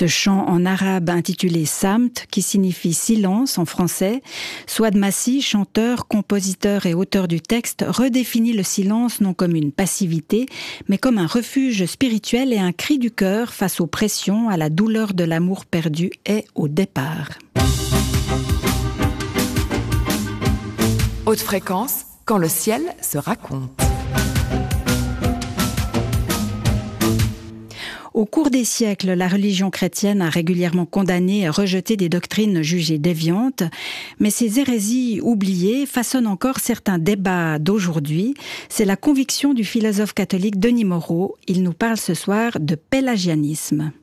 Ce chant en arabe intitulé Samt, qui signifie silence en français, Souad Massi, chanteur, compositeur et auteur du texte, redéfinit le silence non comme une passivité, mais comme un refuge spirituel et un cri du cœur face aux pressions, à la douleur de l'amour perdu et au départ. Haute fréquence, quand le ciel se raconte. Au cours des siècles, la religion chrétienne a régulièrement condamné et rejeté des doctrines jugées déviantes, mais ces hérésies oubliées façonnent encore certains débats d'aujourd'hui. C'est la conviction du philosophe catholique Denis Moreau. Il nous parle ce soir de pélagianisme.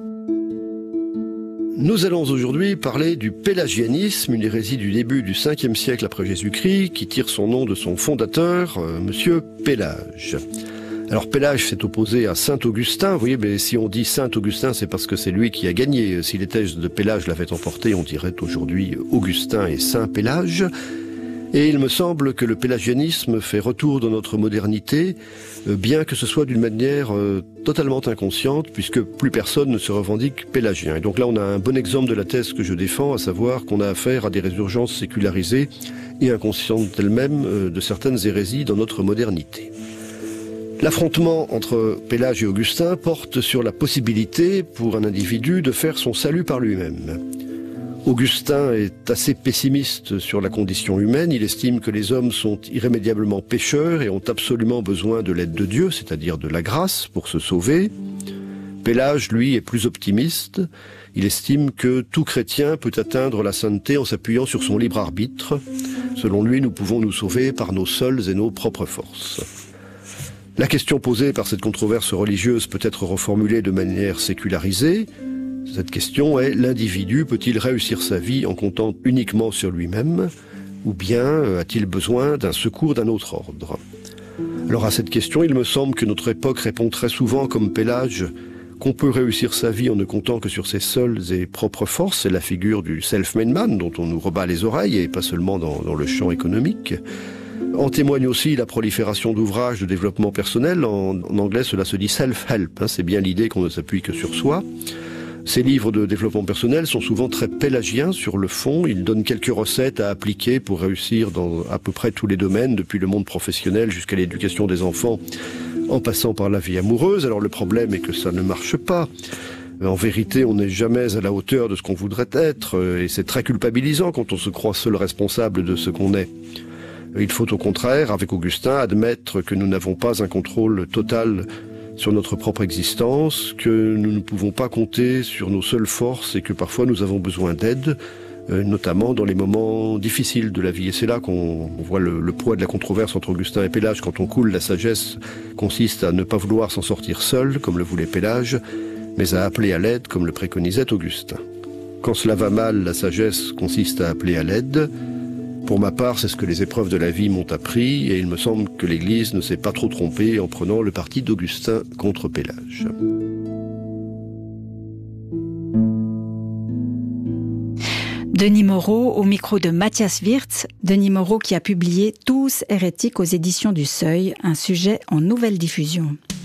Nous allons aujourd'hui parler du pélagianisme, une hérésie du début du 5e siècle après Jésus-Christ, qui tire son nom de son fondateur, Monsieur Pélage. Alors Pélage s'est opposé à Saint Augustin, vous voyez, mais si on dit Saint Augustin, c'est parce que c'est lui qui a gagné. Si les thèses de Pélage l'avaient emporté, on dirait aujourd'hui Augustin et Saint Pélage. Et il me semble que le pélagianisme fait retour dans notre modernité, bien que ce soit d'une manière totalement inconsciente, puisque plus personne ne se revendique pélagien. Et donc là, on a un bon exemple de la thèse que je défends, à savoir qu'on a affaire à des résurgences sécularisées et inconscientes elles-mêmes de certaines hérésies dans notre modernité. L'affrontement entre Pélage et Augustin porte sur la possibilité pour un individu de faire son salut par lui-même. Augustin est assez pessimiste sur la condition humaine. Il estime que les hommes sont irrémédiablement pécheurs et ont absolument besoin de l'aide de Dieu, c'est-à-dire de la grâce, pour se sauver. Pélage, lui, est plus optimiste. Il estime que tout chrétien peut atteindre la sainteté en s'appuyant sur son libre arbitre. Selon lui, nous pouvons nous sauver par nos seules et nos propres forces. La question posée par cette controverse religieuse peut être reformulée de manière sécularisée. Cette question est: l'individu peut-il réussir sa vie en comptant uniquement sur lui-même, ou bien a-t-il besoin d'un secours d'un autre ordre? Alors à cette question, il me semble que notre époque répond très souvent comme Pélage qu'on peut réussir sa vie en ne comptant que sur ses seules et propres forces. C'est la figure du self-made man dont on nous rebat les oreilles, et pas seulement dans le champ économique. En témoigne aussi la prolifération d'ouvrages de développement personnel. En anglais, cela se dit self-help. C'est bien l'idée qu'on ne s'appuie que sur soi. Ces livres de développement personnel sont souvent très pélagiens sur le fond. Ils donnent quelques recettes à appliquer pour réussir dans à peu près tous les domaines, depuis le monde professionnel jusqu'à l'éducation des enfants, en passant par la vie amoureuse. Alors le problème est que ça ne marche pas. En vérité, on n'est jamais à la hauteur de ce qu'on voudrait être, et c'est très culpabilisant quand on se croit seul responsable de ce qu'on est. Il faut au contraire, avec Augustin, admettre que nous n'avons pas un contrôle total sur notre propre existence, que nous ne pouvons pas compter sur nos seules forces et que parfois nous avons besoin d'aide, notamment dans les moments difficiles de la vie. Et c'est là qu'on voit le poids de la controverse entre Augustin et Pélage. Quand on coule, la sagesse consiste à ne pas vouloir s'en sortir seul, comme le voulait Pélage, mais à appeler à l'aide, comme le préconisait Augustin. Quand cela va mal, la sagesse consiste à appeler à l'aide. Pour ma part, c'est ce que les épreuves de la vie m'ont appris, et il me semble que l'Église ne s'est pas trop trompée en prenant le parti d'Augustin contre Pélage. Denis Moreau au micro de Mathias Wirtz. Denis Moreau qui a publié Tous hérétiques aux éditions du Seuil, un sujet en nouvelle diffusion.